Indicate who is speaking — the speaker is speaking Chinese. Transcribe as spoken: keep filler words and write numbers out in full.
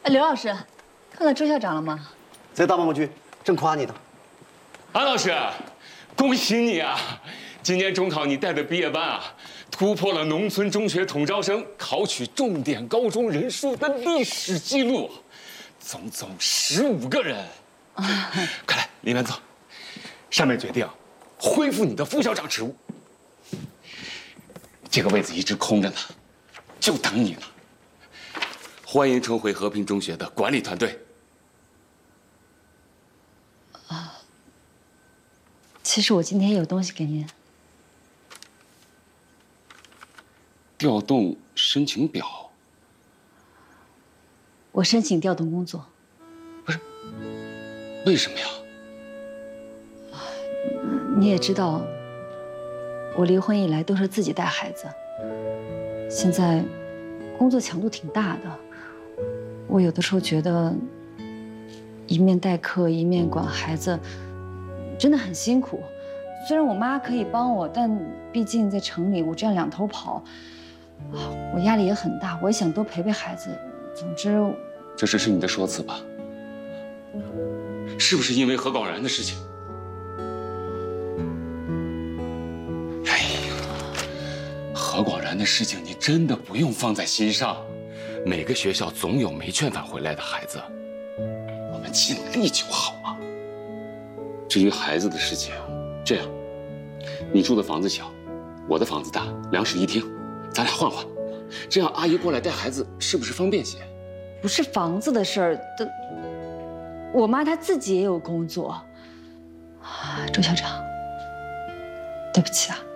Speaker 1: 刘老师，看到周校长了吗？
Speaker 2: 在大办公区，正夸你呢。
Speaker 3: 安老师，恭喜你啊！今年中考你带的毕业班啊，突破了农村中学统招生考取重点高中人数的历史记录，总总十五个人。啊、快来，里面坐。上面决定恢复你的副校长职务，这个位子一直空着呢，就等你呢。欢迎重回和平中学的管理团队。
Speaker 1: 啊，其实我今天有东西给您。
Speaker 3: 调动申请表。
Speaker 1: 我申请调动工作。
Speaker 3: 不是，为什么呀？
Speaker 1: 你也知道，我离婚以来都是自己带孩子，现在工作强度挺大的。我有的时候觉得，一面代课一面管孩子，真的很辛苦。虽然我妈可以帮我，但毕竟在城里，我这样两头跑，啊，我压力也很大。我也想多陪陪孩子。总之，
Speaker 3: 这只是你的说辞吧？是不是因为何广然的事情？哎呀，何广然的事情你真的不用放在心上。每个学校总有没劝返回来的孩子，我们尽力就好嘛。至于孩子的事情，这样，你住的房子小，我的房子大，两室一厅，咱俩换换，这样阿姨过来带孩子是不是方便些？
Speaker 1: 不是房子的事儿，的，我妈她自己也有工作。啊，周校长，对不起啊。